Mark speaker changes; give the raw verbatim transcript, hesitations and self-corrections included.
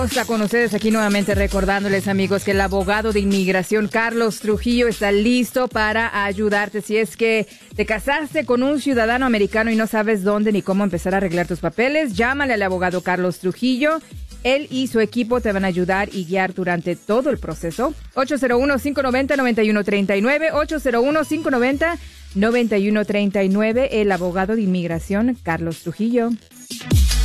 Speaker 1: Está con ustedes aquí nuevamente recordándoles, amigos, que el abogado de inmigración Carlos Trujillo está listo para ayudarte. Si es que te casaste con un ciudadano americano y no sabes dónde ni cómo empezar a arreglar tus papeles, llámale al abogado Carlos Trujillo. Él y su equipo te van a ayudar y guiar durante todo el proceso. ocho cero uno, cinco nueve cero, nueve uno tres nueve, ocho cero uno, cinco nueve cero, nueve uno tres nueve, el abogado de inmigración Carlos Trujillo.